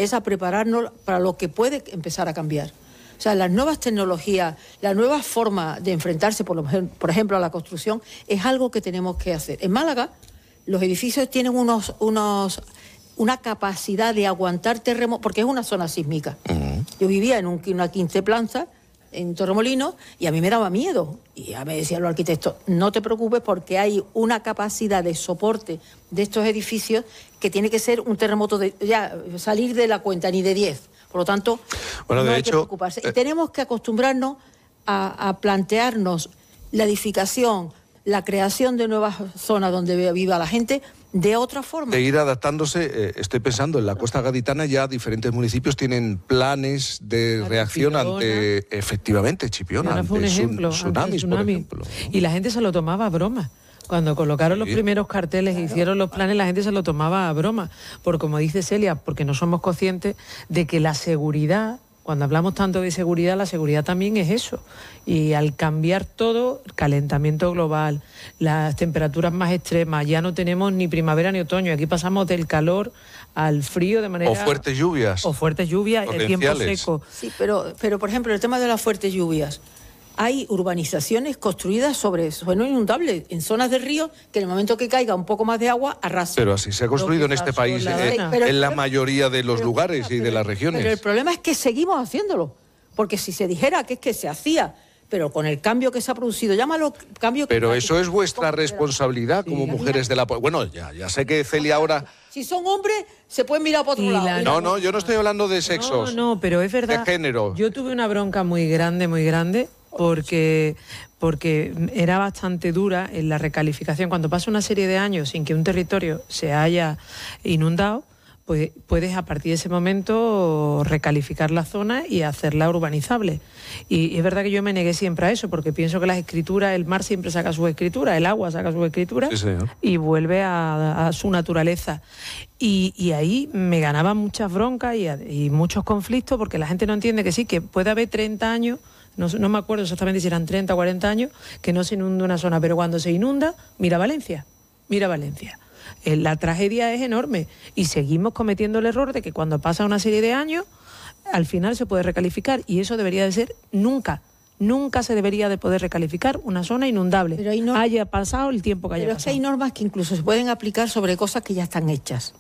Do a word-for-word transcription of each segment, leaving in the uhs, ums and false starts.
es a prepararnos para lo que puede empezar a cambiar. O sea, las nuevas tecnologías, la nueva forma de enfrentarse, por, lo, por ejemplo, a la construcción, es algo que tenemos que hacer. En Málaga, los edificios tienen unos, unos, una capacidad de aguantar terremotos, porque es una zona sísmica. Uh-huh. Yo vivía en un, una quince planta en Torremolinos y a mí me daba miedo. Y ya me decían los arquitectos, no te preocupes porque hay una capacidad de soporte de estos edificios que tiene que ser un terremoto de ya salir de la cuenta, ni de diez. Por lo tanto, bueno, no de hay hecho, que preocuparse. Eh... Y tenemos que acostumbrarnos a, a plantearnos la edificación, la creación de nuevas zonas donde viva la gente de otra forma. De ir adaptándose, eh, estoy pensando, en la Costa Gaditana ya diferentes municipios tienen planes de claro, reacción Chipiona. ante, efectivamente, Chipiona, ante fue un ejemplo, tsunamis, tsunami. por ejemplo. Y la gente se lo tomaba a broma. Cuando colocaron los primeros carteles e hicieron los planes, la gente se lo tomaba a broma. Porque, como dice Celia, porque no somos conscientes de que la seguridad, cuando hablamos tanto de seguridad, la seguridad también es eso. Y al cambiar todo, calentamiento global, las temperaturas más extremas, ya no tenemos ni primavera ni otoño. Aquí pasamos del calor al frío de manera... O fuertes lluvias. O fuertes lluvias, el tiempo seco. Sí, pero, pero por ejemplo, el tema de las fuertes lluvias. Hay urbanizaciones construidas sobre suelo inundable, en zonas de río, que en el momento que caiga un poco más de agua, arrasa. Pero así se ha construido en este país, eh, en la problema, mayoría de los pero, lugares pero, y de las regiones. Pero el problema es que seguimos haciéndolo, porque si se dijera que es que se hacía, pero con el cambio que se ha producido, llámalo cambio... Que pero eso es vuestra responsabilidad como sí, mujeres de la... Bueno, ya, ya sé que Celia ahora... Si son hombres, se pueden mirar para otro lado. La... No, no, yo no estoy hablando de sexos. No, no, pero es verdad. De género. Yo tuve una bronca muy grande, muy grande, porque, porque era bastante dura en la recalificación. Cuando pasa una serie de años sin que un territorio se haya inundado, pues puedes a partir de ese momento recalificar la zona y hacerla urbanizable. Y es verdad que yo me negué siempre a eso, porque pienso que las escrituras, el mar siempre saca su escritura, el agua saca su escritura sí, señor. Y vuelve a, a su naturaleza. Y, y ahí me ganaban muchas broncas y, y muchos conflictos, porque la gente no entiende que sí, que puede haber treinta años, no, no me acuerdo exactamente si eran treinta o cuarenta años, que no se inunda una zona, pero cuando se inunda, mira Valencia, mira Valencia. La tragedia es enorme y seguimos cometiendo el error de que cuando pasa una serie de años, al final se puede recalificar, y eso debería de ser nunca. Nunca se debería de poder recalificar una zona inundable, pero no... haya pasado el tiempo que haya pero pasado. Pero es que hay normas que incluso se pueden aplicar sobre cosas que ya están hechas.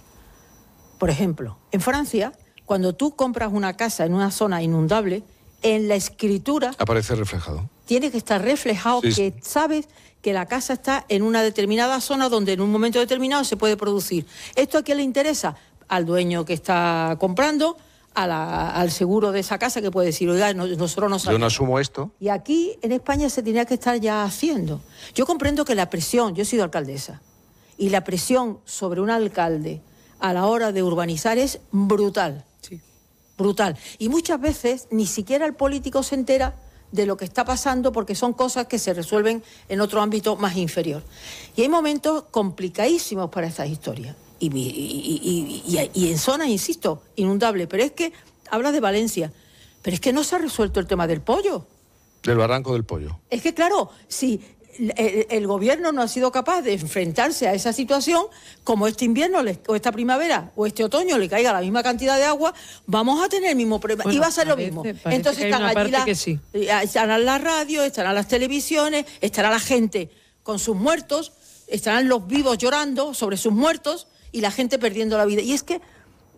Por ejemplo, en Francia, cuando tú compras una casa en una zona inundable, en la escritura... aparece reflejado. Tiene que estar reflejado, sí, que sabes que la casa está en una determinada zona donde en un momento determinado se puede producir. ¿Esto a quién le interesa? Al dueño que está comprando, a la, al seguro de esa casa, que puede decir, oiga, nosotros no sabemos. Yo no asumo esto. Y aquí en España se tenía que estar ya haciendo. Yo comprendo que la presión, yo he sido alcaldesa, y la presión sobre un alcalde a la hora de urbanizar es brutal. Sí. Brutal. Y muchas veces ni siquiera el político se entera de lo que está pasando, porque son cosas que se resuelven en otro ámbito más inferior. Y hay momentos complicadísimos para estas historias. Y, y, y, y, y, y en zonas, insisto, inundables. Pero es que, hablas de Valencia, pero es que no se ha resuelto el tema del pollo. Del barranco del pollo. Es que, claro, si el, el gobierno no ha sido capaz de enfrentarse a esa situación, como este invierno le, o esta primavera o este otoño le caiga la misma cantidad de agua, vamos a tener el mismo problema. Bueno, y va a ser parece, lo mismo. Entonces están allí la, sí. estarán las radios, estarán las televisiones, estará la gente con sus muertos, estarán los vivos llorando sobre sus muertos y la gente perdiendo la vida. Y es que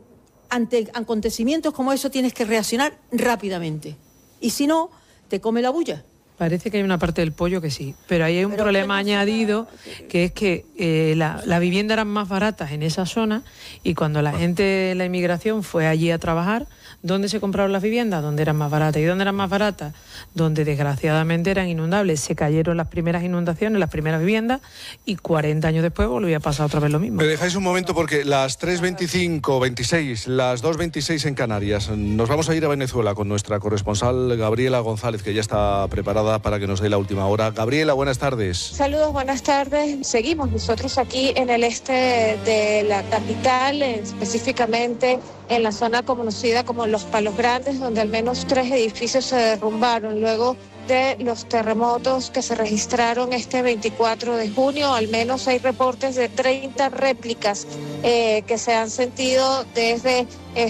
ante acontecimientos como eso tienes que reaccionar rápidamente. Y si no, te come la bulla. Parece que hay una parte del pollo que sí, pero ahí hay un pero problema añadido, que es que eh, la, la vivienda eran más baratas en esa zona, y cuando la gente, la inmigración fue allí a trabajar, ¿dónde se compraron las viviendas? Donde eran más baratas. ¿Y dónde eran más baratas? Donde desgraciadamente eran inundables. Se cayeron las primeras inundaciones, las primeras viviendas, y cuarenta años después volvía a pasar otra vez lo mismo. Me dejáis un momento, porque las tres veinticinco, veintiséis, las dos veintiséis en Canarias, nos vamos a ir a Venezuela con nuestra corresponsal Gabriela González, que ya está preparada para que nos dé la última hora. Gabriela, buenas tardes. Saludos, buenas tardes. Seguimos nosotros aquí en el este de la capital, específicamente en la zona conocida como Los Palos Grandes, donde al menos tres edificios se derrumbaron luego de los terremotos que se registraron este veinticuatro de junio. Al menos hay reportes de treinta réplicas eh, que se han sentido desde